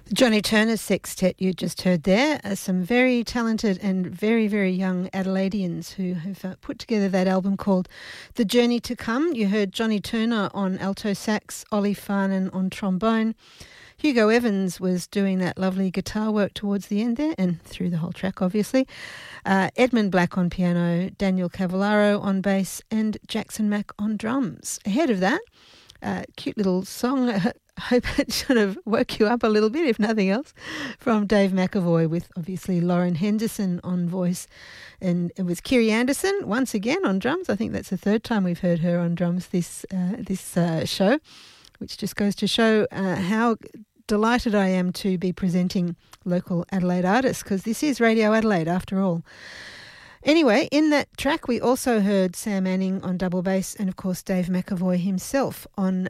Johnny Turner Sextet you just heard there. Some very talented and very, very young Adelaideans who have put together that album called The Journey to Come. You heard Johnny Turner on alto sax, Ollie Farnan on trombone. Hugo Evans was doing that lovely guitar work towards the end there and through the whole track, obviously. Edmund Black on piano, Daniel Cavallaro on bass and Jackson Mack on drums. Ahead of that, cute little song, I hope it sort of woke you up a little bit, if nothing else, from Dave McAvoy with obviously Lauren Henderson on voice. And it was Kiri Anderson once again on drums. I think that's the third time we've heard her on drums this show, which just goes to show how delighted I am to be presenting local Adelaide artists, because this is Radio Adelaide after all. Anyway, in that track we also heard Sam Anning on double bass and of course Dave McAvoy himself on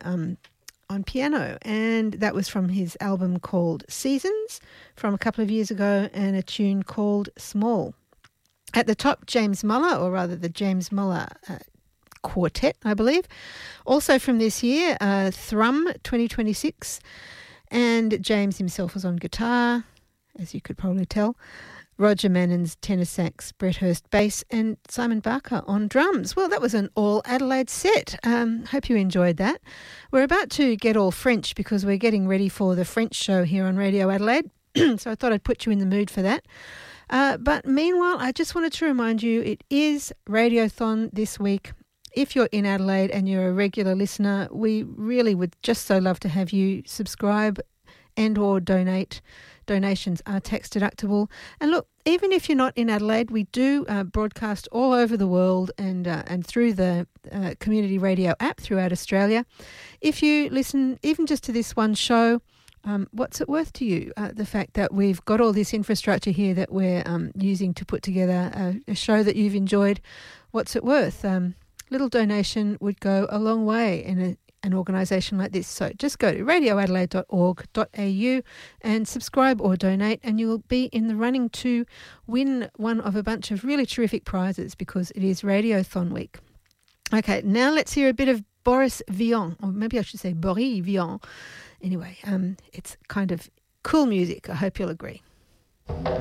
piano, and that was from his album called Seasons from a couple of years ago and a tune called Small. At the top, James Muller, or rather the James Muller Quartet, I believe. Also from this year, Thrum 2026, and James himself was on guitar, as you could probably tell. Roger Mannon's tenor sax, Brett Hurst bass, and Simon Barker on drums. Well, that was an all Adelaide set. Hope you enjoyed that. We're about to get all French because we're getting ready for the French show here on Radio Adelaide, so I thought I'd put you in the mood for that. But meanwhile, I just wanted to remind you it is Radiothon this week. If you're in Adelaide and you're a regular listener, we really would just so love to have you subscribe and or donate. Donations are tax deductible. And look, even if you're not in Adelaide, we do broadcast all over the world and through the community radio app throughout Australia. If you listen even just to this one show, what's it worth to you? The fact that we've got all this infrastructure here that we're using to put together a show that you've enjoyed, what's it worth? Little donation would go a long way in an organisation like this. So just go to radioadelaide.org.au and subscribe or donate, and you'll be in the running to win one of a bunch of really terrific prizes because it is Radiothon week. Okay, now let's hear a bit of Boris Vian, or maybe I should say Boris Vian. Anyway, it's kind of cool music. I hope you'll agree.